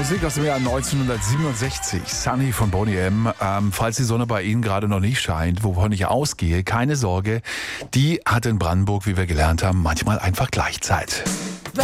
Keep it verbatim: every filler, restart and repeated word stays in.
Musik aus dem Jahr neunzehnhundertsiebenundsechzig. Sunny von Boney M. Ähm, falls die Sonne bei Ihnen gerade noch nicht scheint, wovon ich ausgehe, keine Sorge. Die hat in Brandenburg, wie wir gelernt haben, manchmal einfach Gleitzeit.